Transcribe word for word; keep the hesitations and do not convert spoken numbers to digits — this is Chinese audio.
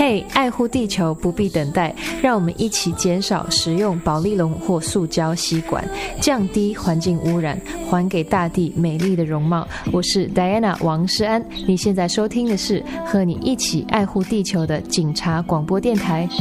嘿，爱护地球不必等待，让我们一起减少食用保丽龙或塑胶吸管，降低环境污染，还给大地美丽的容貌。我是 Diana 王诗安，你现在收听的是和你一起爱护地球的警察广播电台。